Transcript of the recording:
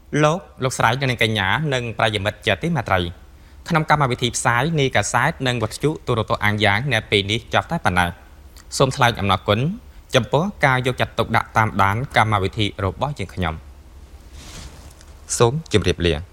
លោកស្រីនៅនឹងកញ្ញានិងប្រិយមិត្តជាទីមេត្រីក្នុងកម្មវិធីផ្សាយនីកាសែតនិងវិទ្យុទូរទស្សន៍អាំងយ៉ាងនៅពេលនេះចប់តែប៉ុណ្ណេះសូមថ្លែងអំណរគុណចំពោះការយកចិត្តទុកដាក់តាមដានកម្មវិធីរបស់យើងខ្ញុំសូមជម្រាបលា